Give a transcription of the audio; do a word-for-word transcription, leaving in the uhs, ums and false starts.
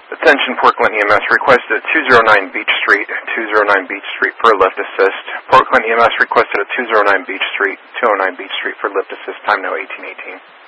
Attention, Portland E M S requested at two oh nine Beach Street, two oh nine Beach Street for a lift assist. Portland E M S requested at two oh nine Beach Street, two oh nine Beach Street for lift assist. Time now eighteen eighteen.